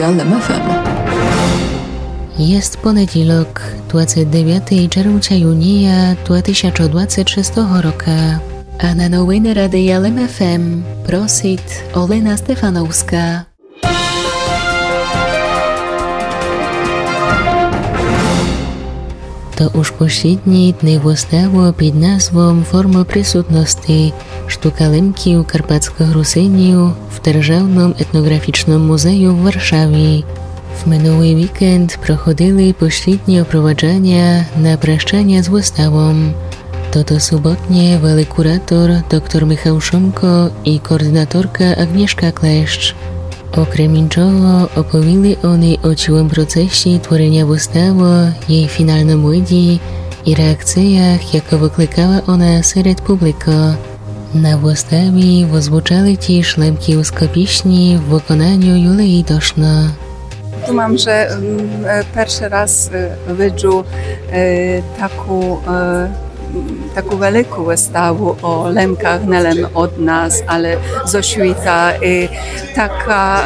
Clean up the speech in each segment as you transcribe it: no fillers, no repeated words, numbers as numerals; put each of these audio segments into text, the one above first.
LMFM. Jest poniedziałek, 29 czerwca junia 2026 roku, a na nowiny Radia LMFM prosit Olena Stefanowska. To już pośredni dni wystawa pod nazwą Forma Присутності Sztuka Lemki u Karpackiego Rusyniu w Державnym Etnograficznym Muzeum w Warszawie. W miniony weekend prochodzili pośrednie oprowadzania na praszczania z wystawą. To sobotnie weli kurator dr Michał Szumko i koordynatorka Agnieszka Kleszcz. Okrem іншого, оповіли вони о цілому процесі творення вистави, її фінальному виді і реакціях, яка викликала вона серед публіки. На виставі озвучали ті шлемківські пісні в виконанні Юлії Дошно. Думам, że перший раз виджу taką wielką wystawę o lemkach, nie lem od nas, ale ze świata. Taka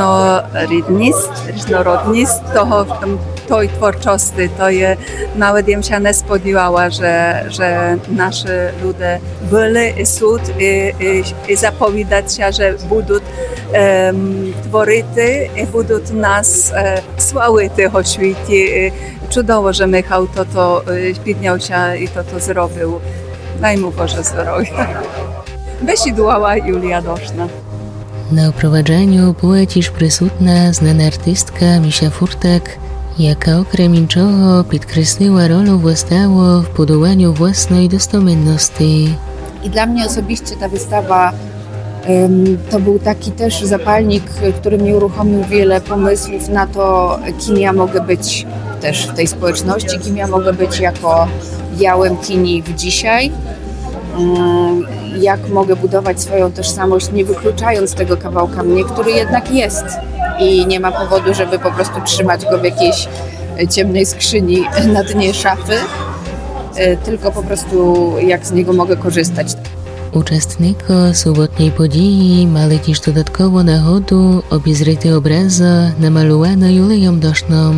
różnorodność tej twórczości, to je nawet bym się nie spodziewała, że nasi ludzie byli i są i zapowiadać się, że będą tworzyć i będą nas sławić o świecie. Чудово, że Michał to підняв się i to zrobił. Daj mu Boże zdrowia. Wysidłała Julia Doszna. Na oprowadzaniu była też przysutna znana artystka Misia Furtak, jaka okrem іншого підкреслила rolę wystawy w budowaniu własnej dostojności. I dla mnie osobiście ta wystawa to był taki też zapalnik, który mi uruchomił wiele pomysłów na to, kim ja mogę być też w tej społeczności, kim ja mogę być jako białym kini w dzisiaj, jak mogę budować swoją tożsamość, nie wykluczając tego kawałka mnie, który jednak jest i nie ma powodu, żeby po prostu trzymać go w jakiejś ciemnej skrzyni na dnie szafy, tylko po prostu jak z niego mogę korzystać. Uczestnicy sobotniej podії мали też dodatkowo nagodę obejrzeć obrazy namalowane Julią Doszną.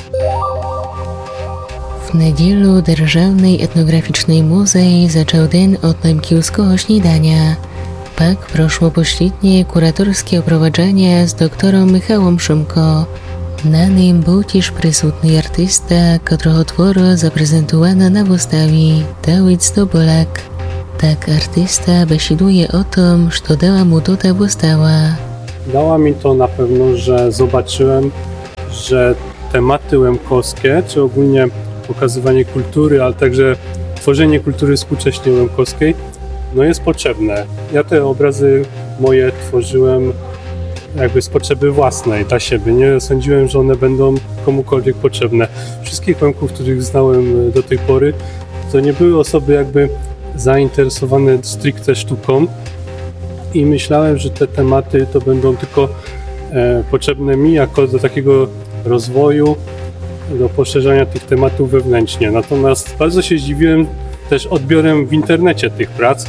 W niedzielę Державний Etnograficzny Muzej zaczął dzień od lemkівського śniadania. Pak proszło pośrednie kuratorskie oprowadzanie z doktorem Michałem Szumko. Na nim był też przysutny artysta, którego twory zaprezentowano na wystawie, Dawid Stobolak. Tak artysta besiduje o tym, co dała mu ta wystawa. Dała mi to na pewno, że zobaczyłem, że tematy łemkowskie, czy ogólnie pokazywanie kultury, ale także tworzenie kultury współcześnie łemkowskiej, no jest potrzebne. Ja te obrazy moje tworzyłem jakby z potrzeby własnej, dla siebie. Nie sądziłem, że one będą komukolwiek potrzebne. Wszystkich Łemków, których znałem do tej pory, to nie były osoby jakby zainteresowane stricte sztuką i myślałem, że te tematy to będą tylko potrzebne mi jako do takiego rozwoju, do poszerzania tych tematów wewnętrznie. Natomiast bardzo się zdziwiłem też odbiorem w internecie tych prac,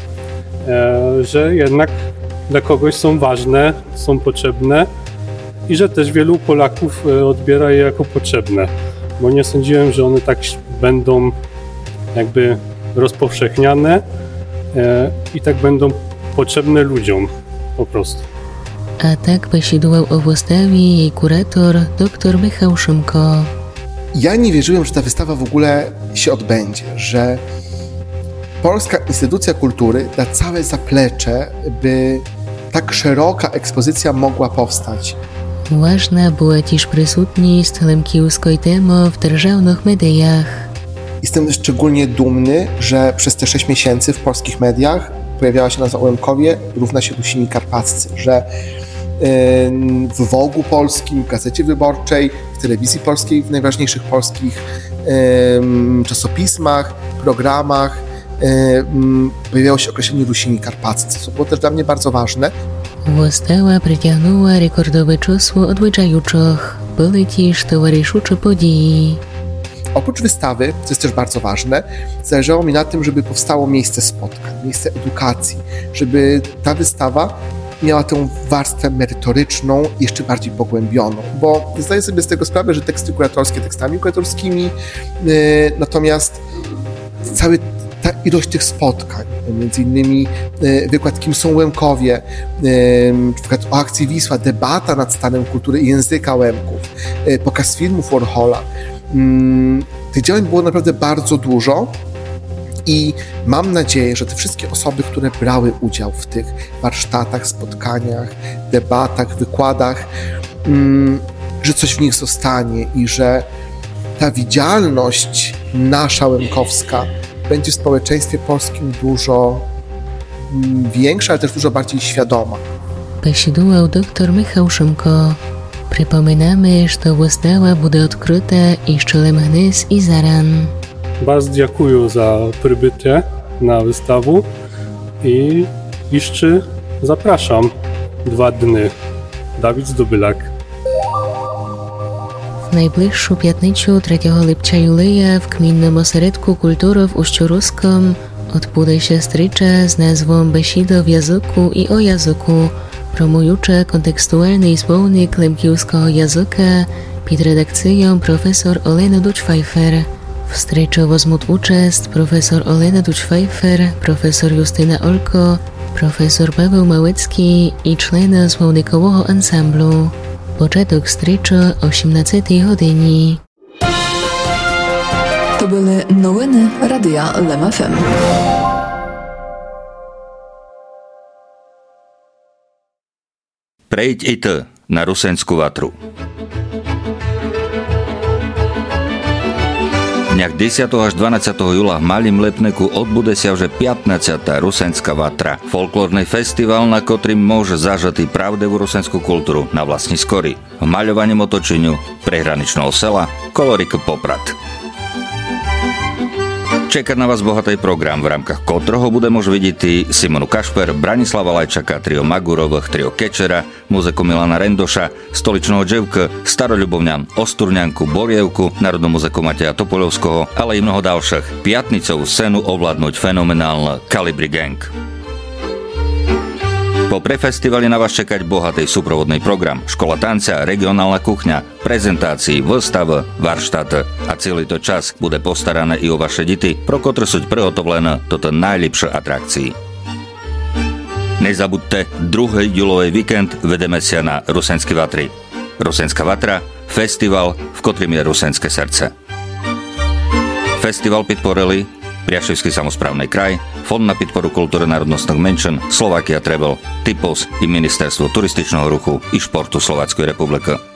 że jednak dla kogoś są ważne, są potrzebne i że też wielu Polaków odbiera je jako potrzebne, bo nie sądziłem, że one tak będą jakby rozpowszechniane i tak będą potrzebne ludziom po prostu. A tak besidłał o wystawie jej kurator dr Michał Szumko. Ja nie wierzyłem, że ta wystawa w ogóle się odbędzie, że Polska Instytucja Kultury da całe zaplecze, by tak szeroka ekspozycja mogła powstać. Ważna była też przysutność lemkівської temy w державnych mediach. Jestem szczególnie dumny, że przez te 6 miesięcy w polskich mediach pojawiała się nazwa o Łemkowie równa się Rusini Karpaccy, że w Wogu Polskim, w Gazecie Wyborczej, w Telewizji Polskiej, w najważniejszych polskich czasopismach, programach pojawiało się określenie Rusini Karpaccy, co było też dla mnie bardzo ważne. Wystawa przyciągnęła rekordowe czasło odwiedzających, byli też towarzysze podii. Oprócz wystawy, co jest też bardzo ważne, zależało mi na tym, żeby powstało miejsce spotkań, miejsce edukacji, żeby ta wystawa miała tę warstwę merytoryczną, jeszcze bardziej pogłębioną, bo zdaję sobie z tego sprawę, że teksty kuratorskie tekstami kuratorskimi, natomiast ta ilość tych spotkań, między innymi wykład Kim są Łemkowie, na przykład o akcji Wisła, debata nad stanem kultury i języka Łemków, pokaz filmów Warhola. Tych działań było naprawdę bardzo dużo i mam nadzieję, że te wszystkie osoby, które brały udział w tych warsztatach, spotkaniach, debatach, wykładach, że coś w nich zostanie i że ta widzialność nasza łemkowska będzie w społeczeństwie polskim dużo większa, ale też dużo bardziej świadoma. Посідував доктор Михал Шумко. Припоминаємо, що вистава буде відкрита із Челемгнис і Заран. Bardzo dziękuję za przybycie na wystawę i jeszcze zapraszam 2 dni. Dawid Zdobylak. В найближчу п'ятницю 3 липця юлея в Кмінному осередку культури в Ущуруськом odbędzie strycza z nazwą Besida w języku i o języku, promująca kontekstualny słownik lemkiewskiego języka pod redakcją profesor Olena Duć-Pfeiffer. W stryczu wezmą uczest profesor Olena Duć-Pfeiffer, profesor Justyna Olko, profesor Paweł Małecki i człeny słownikowego ansamblu. Początek stryczu 18 godzinie. To były nowiny Radia Lem FM. Prejď i ty na Rusenskú vatru. Dňach 10. až 12. júla v Malým Lepneku odbude sa už 15. Rusenská vatra. Folklórny festival, na ktorým môže zažať pravdivú rusenskú kultúru na vlastní skory. V maľovaním otočeniu prehraničného sela Kolorik Poprad. Čeká na vás bohatý program, v rámkach ktorého bude môcť vidieť Simonu Kašper, Branislava Lajčaka, trio Magurových, trio Kečera, muziku Milana Rendoša, stoličného Dževka, Staroľubovňan, Osturňanku, Borievku, národnú muziku Mateja Topoľovského, ale i mnoho ďalších. Piatnicovú scénu ovládnuť fenomenálne Kalibri Gang. Po prefestivali na vás čekať bohatý súprovodný program, škola tanca, regionálna kuchňa, prezentácií, výstav, varštat a celý to čas bude postarané i o vaše deti, pro ktoré sú prihotovlené toto najlepšie atrakcii. Nezabudte, 2. júlový víkend vedeme sa na Rusenské vatry. Rusenská vatra, festival, v ktorým je rusenské srdce. Festival podporili Priaševský samosprávny kraj, Fond na podporu kultúry národnostných menšín, Slovakia Travel, Typos i Ministerstvo turističného ruchu i športu Slovenskej republiky.